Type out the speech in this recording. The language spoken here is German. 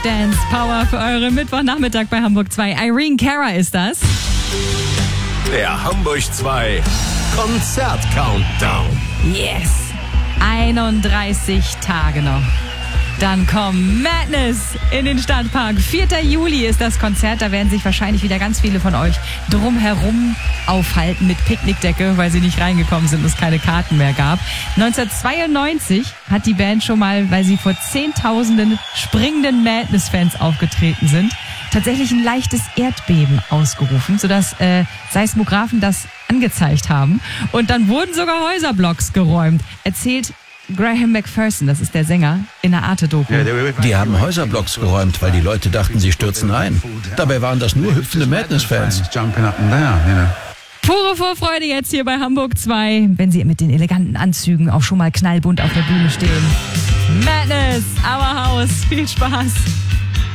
Dance Power für euren Mittwochnachmittag bei Hamburg 2. Irene Cara ist das. Der Hamburg 2 Konzert-Countdown. Yes. 31 Tage noch. Dann kommt Madness in den Stadtpark. 4. Juli ist das Konzert. Da werden sich wahrscheinlich wieder ganz viele von euch drumherum aufhalten mit Picknickdecke, weil sie nicht reingekommen sind und es keine Karten mehr gab. 1992 hat die Band schon mal, weil sie vor Zehntausenden springenden Madness-Fans aufgetreten sind, tatsächlich ein leichtes Erdbeben ausgerufen, sodass Seismographen das angezeigt haben. Und dann wurden sogar Häuserblocks geräumt. Erzählt Graham McPherson, das ist der Sänger, in der Arte-Doku. Die haben Häuserblocks geräumt, weil die Leute dachten, sie stürzen ein. Dabei waren das nur hüpfende Madness-Fans. Pure Vorfreude jetzt hier bei Hamburg 2, wenn sie mit den eleganten Anzügen auch schon mal knallbunt auf der Bühne stehen. Madness, Our House, viel Spaß.